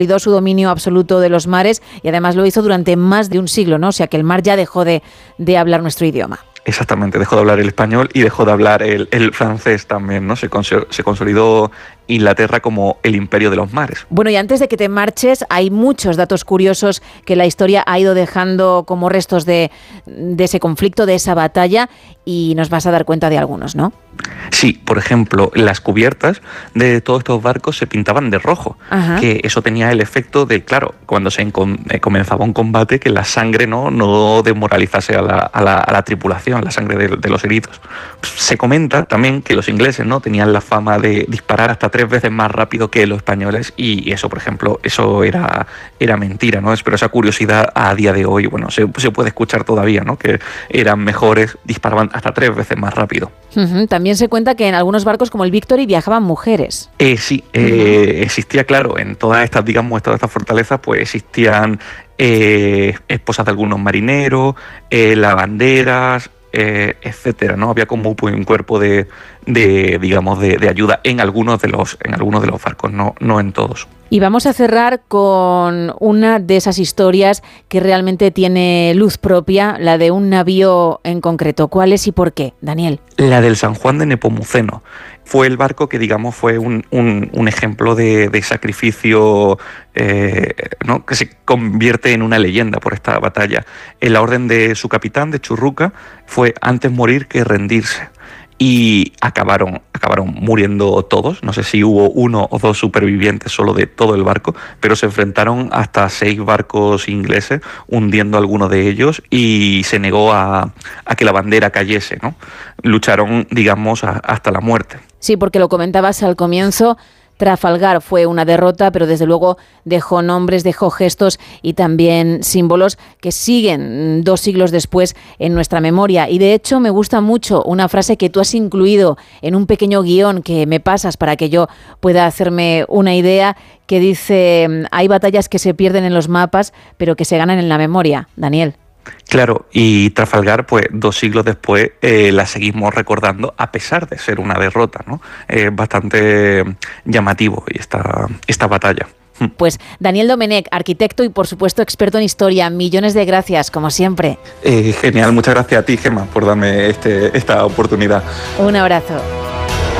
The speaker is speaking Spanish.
consolidó su dominio absoluto de los mares y además lo hizo durante más de un siglo, ¿no? O sea que el mar ya dejó de hablar nuestro idioma. Exactamente, dejó de hablar el español y dejó de hablar el francés también, ¿no? Se consolidó Inglaterra como el imperio de los mares. Bueno, y antes de que te marches, hay muchos datos curiosos que la historia ha ido dejando como restos de ese conflicto, de esa batalla, y nos vas a dar cuenta de algunos, ¿no? Sí, por ejemplo, las cubiertas de todos estos barcos se pintaban de rojo. Ajá. Que eso tenía el efecto de, claro, cuando se comenzaba un combate, que la sangre no desmoralizase a la tripulación, la sangre de los heridos. Se comenta también que los ingleses, ¿no?, tenían la fama de disparar hasta 3 veces más rápido que los españoles, y eso, por ejemplo, eso era mentira, ¿no? Pero esa curiosidad a día de hoy, bueno, se puede escuchar todavía, ¿no?, que eran mejores, disparaban hasta 3 veces más rápido. También se cuenta que en algunos barcos como el Victory viajaban mujeres. Sí, existía, claro, en todas estas, digamos, todas estas fortalezas, pues existían esposas de algunos marineros, lavanderas, etcétera, ¿no? Había como un cuerpo de ayuda en algunos de los barcos, no en todos. Y vamos a cerrar con una de esas historias que realmente tiene luz propia, la de un navío en concreto. ¿Cuál es y por qué, Daniel? La del San Juan de Nepomuceno. Fue el barco que, digamos, fue un ejemplo de sacrificio, ¿no?, que se convierte en una leyenda por esta batalla. En la orden de su capitán, de Churruca, fue antes morir que rendirse. Y acabaron muriendo todos. No sé si hubo 1 o 2 supervivientes solo de todo el barco, pero se enfrentaron hasta 6 barcos ingleses, hundiendo alguno de ellos, y se negó a que la bandera cayese, ¿no? Lucharon, digamos, hasta la muerte. Sí, porque lo comentabas al comienzo, Trafalgar fue una derrota, pero desde luego dejó nombres, dejó gestos y también símbolos que siguen 2 siglos después en nuestra memoria. Y de hecho me gusta mucho una frase que tú has incluido en un pequeño guión que me pasas para que yo pueda hacerme una idea, que dice: hay batallas que se pierden en los mapas, pero que se ganan en la memoria. Daniel. Claro, y Trafalgar, pues 2 siglos después la seguimos recordando a pesar de ser una derrota, ¿no? Bastante llamativo y esta batalla. Pues Daniel Domenech, arquitecto y por supuesto experto en historia, millones de gracias, como siempre. Genial, muchas gracias a ti, Gemma, por darme esta oportunidad. Un abrazo.